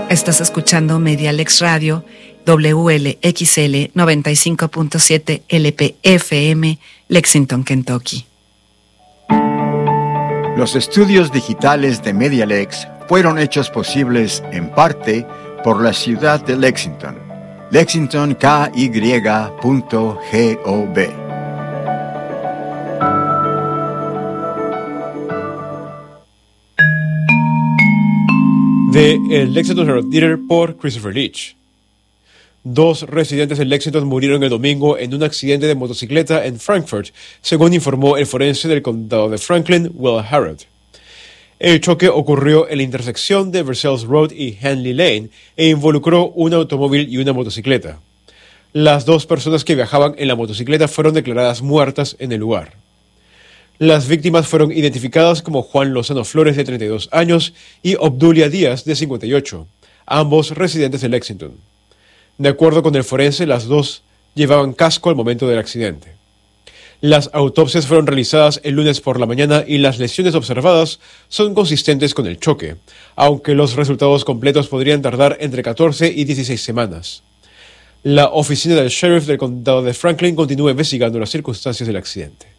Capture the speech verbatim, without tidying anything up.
Estás escuchando Medialex Radio, W L X L noventa y cinco punto siete L P F M, Lexington, Kentucky. Los estudios digitales de Medialex fueron hechos posibles en parte por la ciudad de Lexington. Lexington K Y punto gov. De el Lexington Herald Theater por Christopher Leach. Dos residentes de Lexington murieron el domingo en un accidente de motocicleta en Frankfurt, según informó el forense del condado de Franklin, Will Harrod. El choque ocurrió en la intersección de Versailles Road y Henley Lane e involucró un automóvil y una motocicleta. Las dos personas que viajaban en la motocicleta fueron declaradas muertas en el lugar. Las víctimas fueron identificadas como Juan Lozano Flores, de treinta y dos años, y Obdulia Díaz, de cincuenta y ocho, ambos residentes de Lexington. De acuerdo con el forense, las dos llevaban casco al momento del accidente. Las autopsias fueron realizadas el lunes por la mañana y las lesiones observadas son consistentes con el choque, aunque los resultados completos podrían tardar entre catorce y dieciséis semanas. La oficina del sheriff del condado de Franklin continúa investigando las circunstancias del accidente.